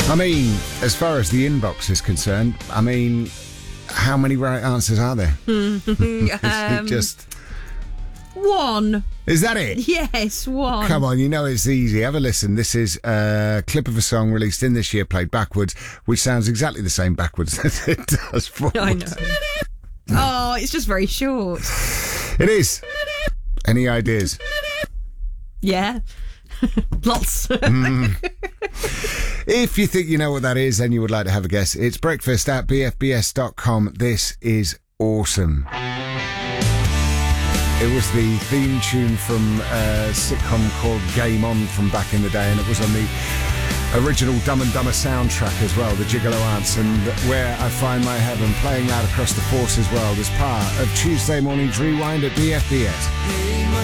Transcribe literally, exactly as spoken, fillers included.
I mean, as far as the inbox is concerned, I mean, how many right answers are there? um, It just one. is that it? Yes, one. Come on, you know it's easy. Have a listen. This is a clip of a song released in this year, played backwards, which sounds exactly the same backwards as it does forwards. I know. Oh, it's just very short. It is. Any ideas? Yeah. Lots. If you think you know what that is and you would like to have a guess, it's breakfast at b f b s dot com. This is awesome. It was the theme tune from a sitcom called Game On from back in the day, and it was on the original Dumb and Dumber soundtrack as well, the Gigolo Ants, and Where I Find My Heaven, playing out across the force as well as part of Tuesday Morning's Rewind at B F B S.